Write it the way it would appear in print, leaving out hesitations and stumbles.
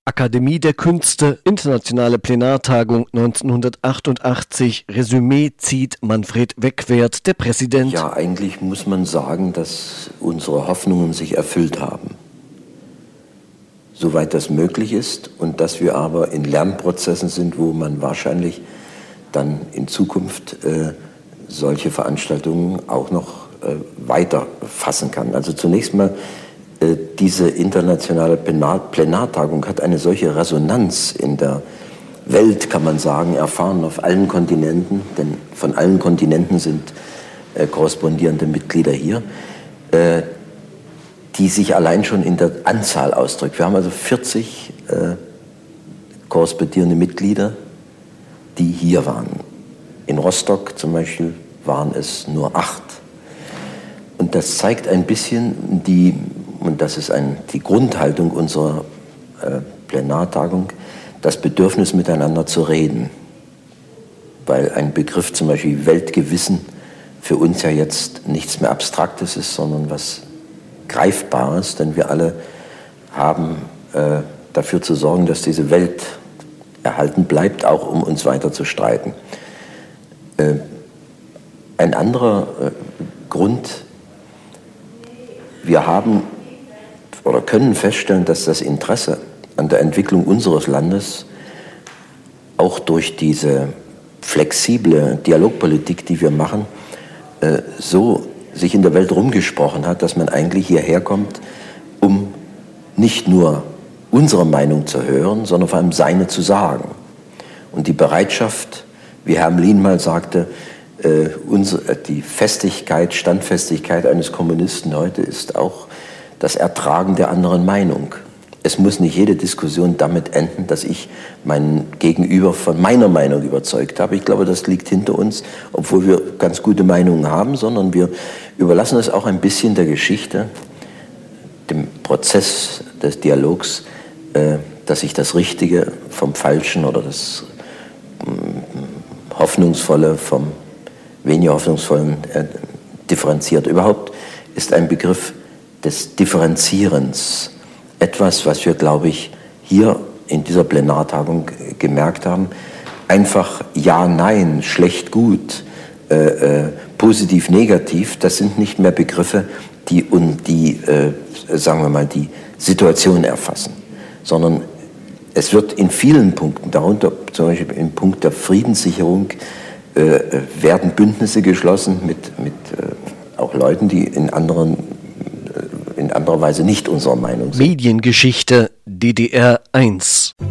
Akademie der Künste, internationale Plenartagung 1988, Resümee zieht Manfred Weckwert, der Präsident. Ja, eigentlich muss man sagen, dass unsere Hoffnungen sich erfüllt haben, soweit das möglich ist, und dass wir aber in Lernprozessen sind, wo man wahrscheinlich dann in Zukunft solche Veranstaltungen auch noch weiter fassen kann. Also zunächst mal, diese internationale Plenartagung hat eine solche Resonanz in der Welt, kann man sagen, erfahren auf allen Kontinenten, denn von allen Kontinenten sind korrespondierende Mitglieder hier, die sich allein schon in der Anzahl ausdrückt. Wir haben also 40 korrespondierende Mitglieder, die hier waren. In Rostock zum Beispiel waren es nur 8. Und das zeigt ein bisschen und das ist die Grundhaltung unserer Plenartagung, das Bedürfnis miteinander zu reden. Weil ein Begriff zum Beispiel Weltgewissen für uns ja jetzt nichts mehr Abstraktes ist, sondern was Greifbares, denn wir alle haben dafür zu sorgen, dass diese Welt erhalten bleibt, auch um uns weiter zu streiten. Ein anderer Grund, wir haben oder können feststellen, dass das Interesse an der Entwicklung unseres Landes auch durch diese flexible Dialogpolitik, die wir machen, so sich in der Welt rumgesprochen hat, dass man eigentlich hierher kommt, um nicht nur unsere Meinung zu hören, sondern vor allem seine zu sagen. Und die Bereitschaft, wie Herr Hamlin mal sagte, die Festigkeit, Standfestigkeit eines Kommunisten heute ist auch das Ertragen der anderen Meinung. Es muss nicht jede Diskussion damit enden, dass ich meinen Gegenüber von meiner Meinung überzeugt habe. Ich glaube, das liegt hinter uns, obwohl wir ganz gute Meinungen haben, sondern wir überlassen es auch ein bisschen der Geschichte, dem Prozess des Dialogs, dass sich das Richtige vom Falschen oder das Hoffnungsvolle vom weniger Hoffnungsvollen differenziert. Überhaupt ist ein Begriff des Differenzierens etwas, was wir, glaube ich, hier in dieser Plenartagung gemerkt haben. Einfach Ja, Nein, schlecht, gut, positiv, negativ, das sind nicht mehr Begriffe, die sagen wir mal, die Situation erfassen, sondern es wird in vielen Punkten, darunter zum Beispiel im Punkt der Friedenssicherung, werden Bündnisse geschlossen mit auch Leuten, die in anderer Weise nicht unserer Meinung sind. Mediengeschichte DDR 1